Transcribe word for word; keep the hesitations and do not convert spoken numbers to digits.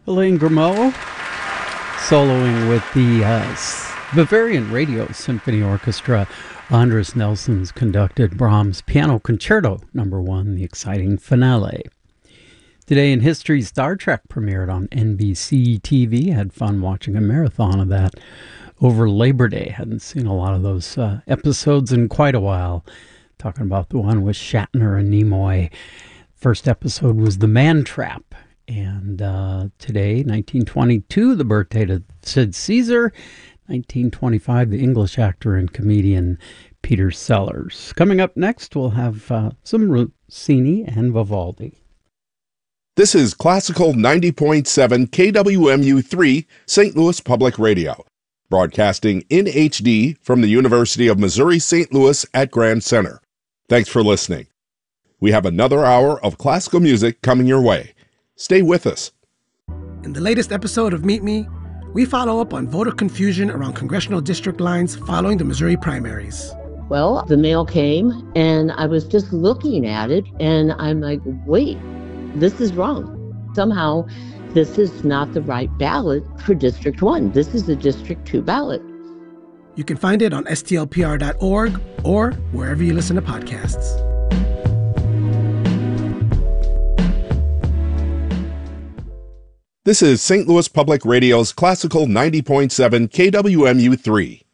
Elaine Grimaud, soloing with the uh, Bavarian Radio Symphony Orchestra. Andres Nelson's conducted Brahms Piano Concerto Number One, the exciting finale. Today in history, Star Trek premiered on N B C T V. Had fun watching a marathon of that over Labor Day. Hadn't seen a lot of those uh, episodes in quite a while. Talking about the one with Shatner and Nimoy. First episode was The Man Trap. And uh, today, nineteen twenty-two, the birthday of Sid Caesar. nineteen twenty-five, the English actor and comedian Peter Sellers. Coming up next, we'll have uh, some Rossini and Vivaldi. This is Classical ninety point seven K W M U three, Saint Louis Public Radio, broadcasting in H D from the University of Missouri-Saint Louis at Grand Center. Thanks for listening. We have another hour of classical music coming your way. Stay with us. In the latest episode of Meet Me, we follow up on voter confusion around congressional district lines following the Missouri primaries. Well, the mail came, and I was just looking at it, and I'm like, wait, this is wrong. Somehow, this is not the right ballot for District one. This is the District two ballot. You can find it on S T L P R dot org or wherever you listen to podcasts. This is Saint Louis Public Radio's Classical ninety point seven K W M U three.